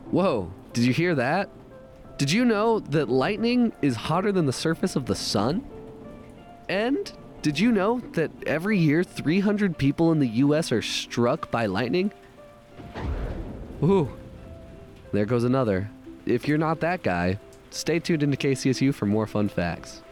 Whoa, did you hear that? Did you know that lightning is hotter than the surface of the sun? And did you know that every year 300 people in the US are struck by lightning? Ooh, there goes another. If you're not that guy, stay tuned into KCSU for more fun facts.